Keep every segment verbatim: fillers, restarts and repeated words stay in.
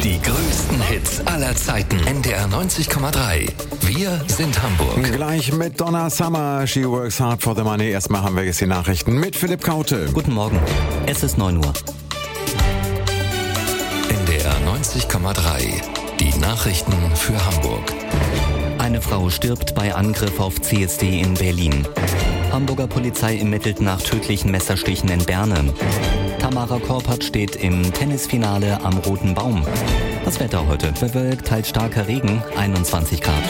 Die größten Hits aller Zeiten. N D R neunzig Komma drei. Wir sind Hamburg. Gleich mit Donna Summer. She works hard for the money. Erstmal haben wir jetzt die Nachrichten mit Philipp Kaute. Guten Morgen. Es ist neun Uhr. N D R neunzig Komma drei. Die Nachrichten für Hamburg. Eine Frau stirbt bei Angriff auf C S D in Berlin. Hamburger Polizei ermittelt nach tödlichen Messerstichen in Berne. Tamara Korpatsch steht im Tennisfinale am Roten Baum. Das Wetter heute: bewölkt, teils starker Regen, einundzwanzig Grad.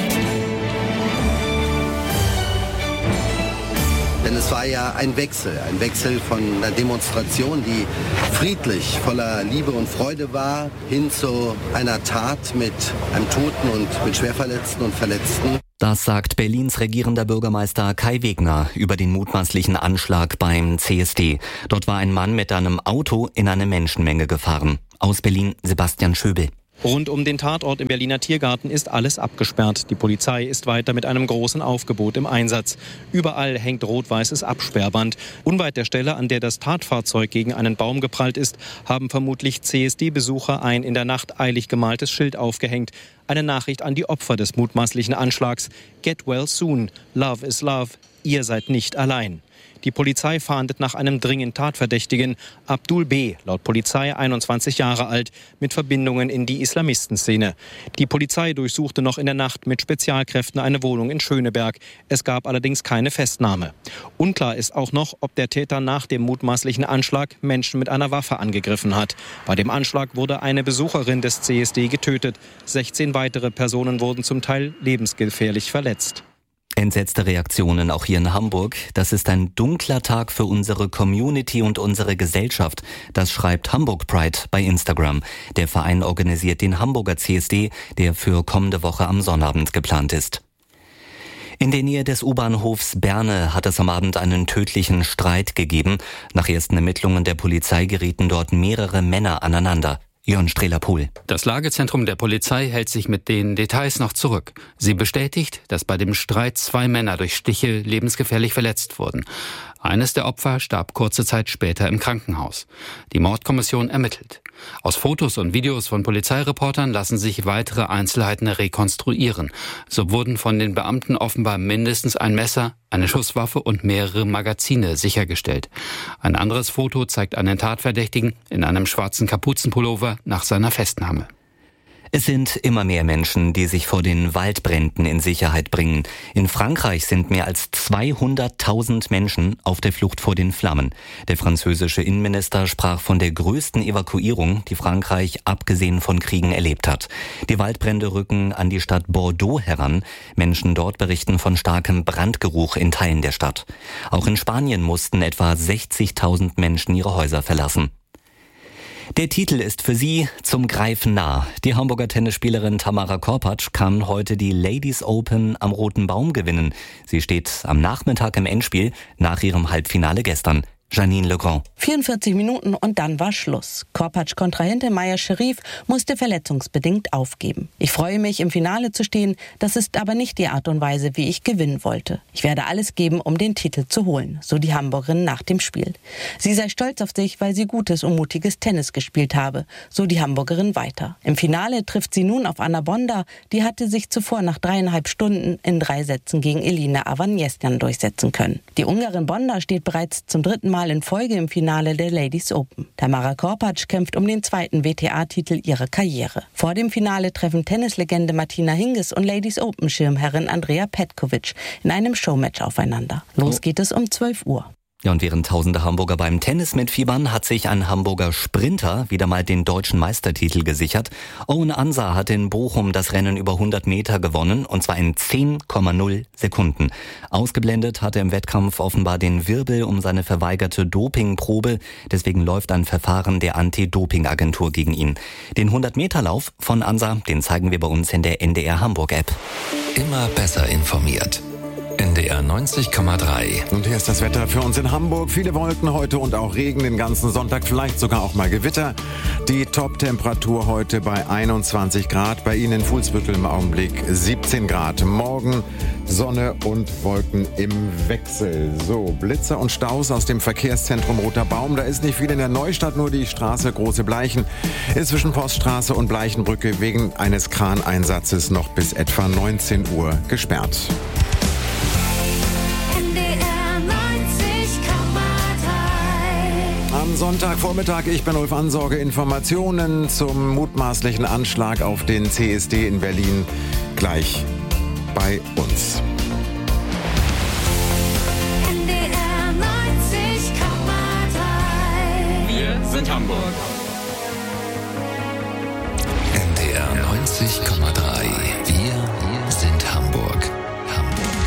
Denn es war ja ein Wechsel, ein Wechsel von einer Demonstration, die friedlich, voller Liebe und Freude war, hin zu einer Tat mit einem Toten und mit Schwerverletzten und Verletzten. Das sagt Berlins regierender Bürgermeister Kai Wegner über den mutmaßlichen Anschlag beim C S D. Dort war ein Mann mit einem Auto in eine Menschenmenge gefahren. Aus Berlin Sebastian Schöbel. Rund um den Tatort im Berliner Tiergarten ist alles abgesperrt. Die Polizei ist weiter mit einem großen Aufgebot im Einsatz. Überall hängt rot-weißes Absperrband. Unweit der Stelle, an der das Tatfahrzeug gegen einen Baum geprallt ist, haben vermutlich C S D-Besucher ein in der Nacht eilig gemaltes Schild aufgehängt. Eine Nachricht an die Opfer des mutmaßlichen Anschlags. Get well soon. Love is love. Ihr seid nicht allein. Die Polizei fahndet nach einem dringend Tatverdächtigen, Abdul B., laut Polizei einundzwanzig Jahre alt, mit Verbindungen in die Islamistenszene. Die Polizei durchsuchte noch in der Nacht mit Spezialkräften eine Wohnung in Schöneberg. Es gab allerdings keine Festnahme. Unklar ist auch noch, ob der Täter nach dem mutmaßlichen Anschlag Menschen mit einer Waffe angegriffen hat. Bei dem Anschlag wurde eine Besucherin des C S D getötet. sechzehn weitere Personen wurden zum Teil lebensgefährlich verletzt. Entsetzte Reaktionen auch hier in Hamburg. Das ist ein dunkler Tag für unsere Community und unsere Gesellschaft. Das schreibt Hamburg Pride bei Instagram. Der Verein organisiert den Hamburger C S D, der für kommende Woche am Sonnabend geplant ist. In der Nähe des U-Bahnhofs Berne hat es am Abend einen tödlichen Streit gegeben. Nach ersten Ermittlungen der Polizei gerieten dort mehrere Männer aneinander. Jörn Strehler-Pohl. Das Lagezentrum der Polizei hält sich mit den Details noch zurück. Sie bestätigt, dass bei dem Streit zwei Männer durch Stiche lebensgefährlich verletzt wurden. Eines der Opfer starb kurze Zeit später im Krankenhaus. Die Mordkommission ermittelt. Aus Fotos und Videos von Polizeireportern lassen sich weitere Einzelheiten rekonstruieren. So wurden von den Beamten offenbar mindestens ein Messer, eine Schusswaffe und mehrere Magazine sichergestellt. Ein anderes Foto zeigt einen Tatverdächtigen in einem schwarzen Kapuzenpullover nach seiner Festnahme. Es sind immer mehr Menschen, die sich vor den Waldbränden in Sicherheit bringen. In Frankreich sind mehr als zweihunderttausend Menschen auf der Flucht vor den Flammen. Der französische Innenminister sprach von der größten Evakuierung, die Frankreich abgesehen von Kriegen erlebt hat. Die Waldbrände rücken an die Stadt Bordeaux heran. Menschen dort berichten von starkem Brandgeruch in Teilen der Stadt. Auch in Spanien mussten etwa sechzigtausend Menschen ihre Häuser verlassen. Der Titel ist für sie zum Greifen nah. Die Hamburger Tennisspielerin Tamara Korpatsch kann heute die Ladies Open am Roten Baum gewinnen. Sie steht am Nachmittag im Endspiel nach ihrem Halbfinale gestern. Janine Legrand. vierundvierzig Minuten und dann war Schluss. Korpatsch-Kontrahentin Maya Sherif musste verletzungsbedingt aufgeben. Ich freue mich, im Finale zu stehen. Das ist aber nicht die Art und Weise, wie ich gewinnen wollte. Ich werde alles geben, um den Titel zu holen, so die Hamburgerin nach dem Spiel. Sie sei stolz auf sich, weil sie gutes und mutiges Tennis gespielt habe, so die Hamburgerin weiter. Im Finale trifft sie nun auf Anna Bonda. Die hatte sich zuvor nach dreieinhalb Stunden in drei Sätzen gegen Elina Avaniesyan durchsetzen können. Die Ungarin Bonda steht bereits zum dritten Mal in Folge im Finale der Ladies Open. Tamara Korpatsch kämpft um den zweiten W T A-Titel ihrer Karriere. Vor dem Finale treffen Tennislegende Martina Hingis und Ladies Open-Schirmherrin Andrea Petkovic in einem Showmatch aufeinander. Los geht es um zwölf Uhr. Ja, und während tausende Hamburger beim Tennis mitfiebern, hat sich ein Hamburger Sprinter wieder mal den deutschen Meistertitel gesichert. Owen Ansa hat in Bochum das Rennen über hundert Meter gewonnen, und zwar in zehn Komma null Sekunden. Ausgeblendet hat er im Wettkampf offenbar den Wirbel um seine verweigerte Dopingprobe. Deswegen läuft ein Verfahren der Anti-Doping-Agentur gegen ihn. Den hundert-Meter-Lauf von Ansa, den zeigen wir bei uns in der N D R Hamburg-App. Immer besser informiert. N D R neunzig Komma drei. Und hier ist das Wetter für uns in Hamburg. Viele Wolken heute und auch Regen den ganzen Sonntag, vielleicht sogar auch mal Gewitter. Die Top-Temperatur heute bei einundzwanzig Grad. Bei Ihnen in Fuhlsbüttel im Augenblick siebzehn Grad. Morgen Sonne und Wolken im Wechsel. So, Blitzer und Staus aus dem Verkehrszentrum Roter Baum. Da ist nicht viel in der Neustadt, nur die Straße Große Bleichen ist zwischen Poststraße und Bleichenbrücke wegen eines Kraneinsatzes noch bis etwa neunzehn Uhr gesperrt. Am Sonntagvormittag, ich bin Ulf Ansorge, Informationen zum mutmaßlichen Anschlag auf den C S D in Berlin gleich bei uns. N D R neunzig Komma drei. Wir sind Hamburg. N D R neunzig Komma drei.